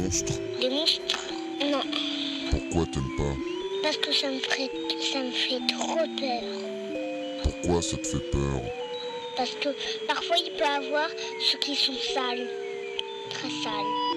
monstres? Les monstres? Non. Pourquoi t'aimes pas? Parce que ça me fait trop peur. Pourquoi ça te fait peur? Parce que parfois il peut y avoir ceux qui sont sales. Très sales.